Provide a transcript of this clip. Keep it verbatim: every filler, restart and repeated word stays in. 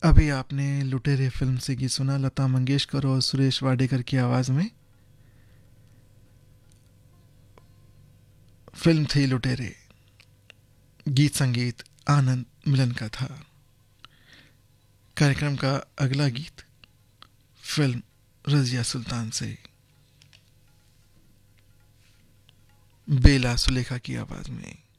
अभी आपने लुटेरे फिल्म से गीत सुना, लता मंगेशकर और सुरेश वाडेकर की आवाज़ में। फिल्म थी लुटेरे। गीत संगीत आनंद मिलन का था। कार्यक्रम का अगला गीत फिल्म रजिया सुल्तान से, बेला सुलेखा की आवाज़ में।